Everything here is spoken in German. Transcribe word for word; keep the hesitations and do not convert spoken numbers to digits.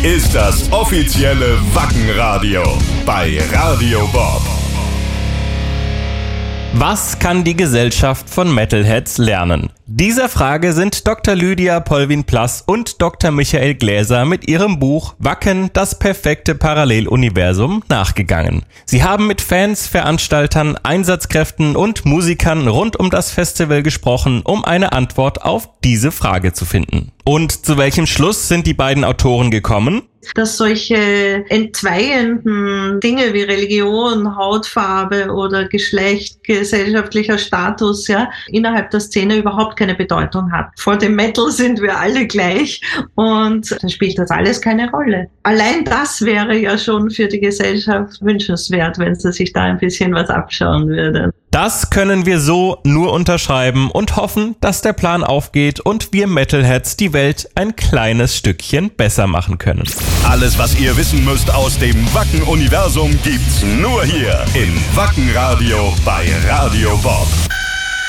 ist das offizielle Wacken-Radio bei Radio Bob. Was kann die Gesellschaft von Metalheads lernen? Dieser Frage sind Doktor Lydia Polwin-Plass und Doktor Michael Gläser mit ihrem Buch Wacken, das perfekte Paralleluniversum nachgegangen. Sie haben mit Fans, Veranstaltern, Einsatzkräften und Musikern rund um das Festival gesprochen, um eine Antwort auf diese Frage zu finden. Und zu welchem Schluss sind die beiden Autoren gekommen? Dass solche entzweienden Dinge wie Religion, Hautfarbe oder Geschlecht, gesellschaftlicher Status ja innerhalb der Szene überhaupt keine Bedeutung hat. Vor dem Metal sind wir alle gleich und da spielt das alles keine Rolle. Allein das wäre ja schon für die Gesellschaft wünschenswert, wenn sie sich da ein bisschen was abschauen würde. Das können wir so nur unterschreiben und hoffen, dass der Plan aufgeht und wir Metalheads die Welt ein kleines Stückchen besser machen können. Alles, was ihr wissen müsst aus dem Wacken-Universum, gibt's nur hier im Wacken-Radio bei Radio Bob.